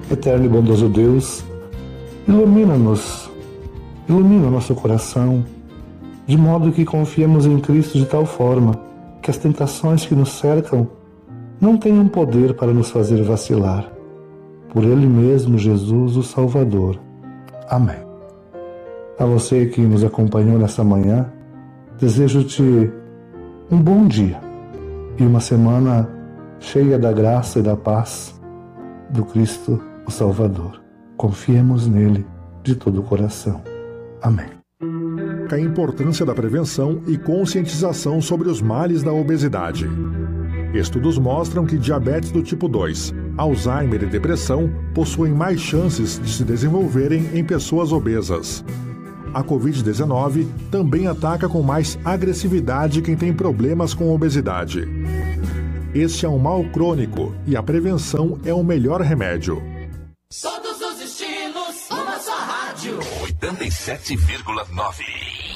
Eterno e bondoso Deus, ilumina-nos, ilumina nosso coração, de modo que confiemos em Cristo de tal forma que as tentações que nos cercam não tenham poder para nos fazer vacilar. Por Ele mesmo, Jesus, o Salvador. Amém. A você que nos acompanhou nessa manhã, desejo-te um bom dia e uma semana cheia da graça e da paz do Cristo, o Salvador. Confiemos nele de todo o coração. Amém. A importância da prevenção e conscientização sobre os males da obesidade. Estudos mostram que diabetes do tipo 2, Alzheimer e depressão possuem mais chances de se desenvolverem em pessoas obesas. A Covid-19 também ataca com mais agressividade quem tem problemas com obesidade. Este é um mal crônico e a prevenção é o melhor remédio. Todos os estilos, uma só rádio. 87,9.